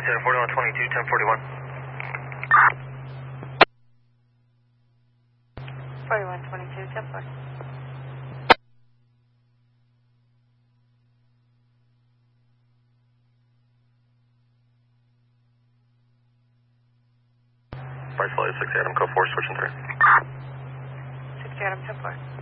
4122, 1041. 4122, 1040. Flight 6 Adam, code 4, switching through. 6 Adam, 1040.